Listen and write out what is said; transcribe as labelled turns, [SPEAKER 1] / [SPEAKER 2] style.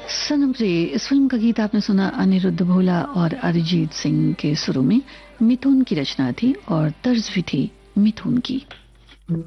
[SPEAKER 1] सनम रे, इस फिल्म का गीत आपने सुना अनिरुद्ध भोला और अरिजीत सिंह के सुरों में। मिथुन की रचना थी और तर्ज भी थी मिथुन की।